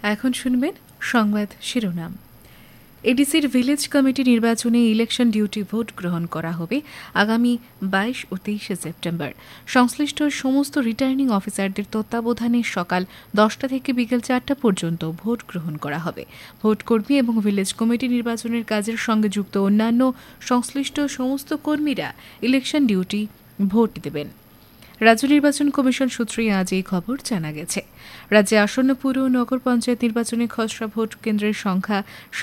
এখন শুনবেন সংবাদ শিরোনাম। এডিসির ভিলেজ কমিটি নির্বাচনে ইলেকশন ডিউটি ভোট গ্রহণ করা হবে আগামী 22 ও 23 সেপ্টেম্বর। সংশ্লিষ্ট সমস্ত রিটার্নিং অফিসারদের তত্ত্বাবধানে সকাল 10টা থেকে বিকেল 4টা পর্যন্ত ভোট গ্রহণ করা হবে। ভোটকর্মী এবং ভিলেজ কমিটি নির্বাচনের কাজের সঙ্গে যুক্ত অন্যান্য সংশ্লিষ্ট সমস্ত কর্মীরা ইলেকশন ডিউটি ভোট দেবেন। রাজ্য নির্বাচন কমিশন সূত্রে আজ এই খবর জানা গেছে। রাজ্যে আসন্ন পুর ও নগর পঞ্চায়েত নির্বাচনে খসড়া ভোট কেন্দ্রের সংখ্যা